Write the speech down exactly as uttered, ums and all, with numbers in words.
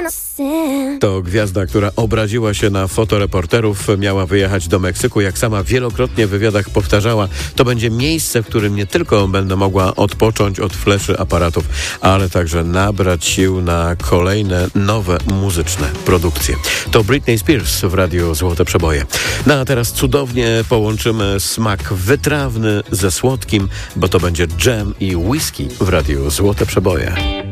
To gwiazda, która obraziła się na fotoreporterów, miała wyjechać do Meksyku. Jak sama wielokrotnie w wywiadach powtarzała, to będzie miejsce, w którym nie tylko będę mogła odpocząć od fleszy aparatów, ale także nabrać sił na kolejne, nowe muzyczne produkcje. To Britney Spears w Radiu Złote Przeboje. No a teraz cudownie połączymy smak wytrawny ze słodkim, bo to będzie dżem i whisky w Radiu Złote Przeboje.